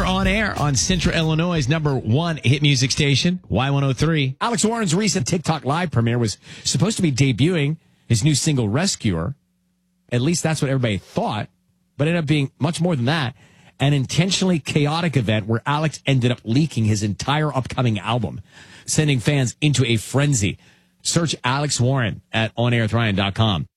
on air on Central Illinois' #1 hit music station, Y103. Alex Warren's recent TikTok Live premiere was supposed to be debuting his new single, Rescuer. At least that's what everybody thought, but it ended up being much more than that. An intentionally chaotic event where Alex ended up leaking his entire upcoming album, sending fans into a frenzy. Search Alex Warren at OnAirWithRyan.com.